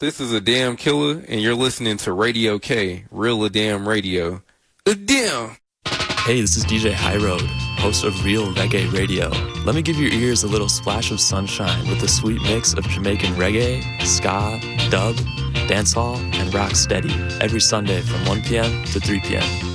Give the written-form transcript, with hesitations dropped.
This is a damn killer, and you're listening to Radio K, Real A Damn Radio. A damn! Hey, this is DJ High Road, host of Real Reggae Radio. Let me give your ears a little splash of sunshine with a sweet mix of Jamaican reggae, ska, dub, dancehall, and rock steady every Sunday from 1 p.m. to 3 p.m.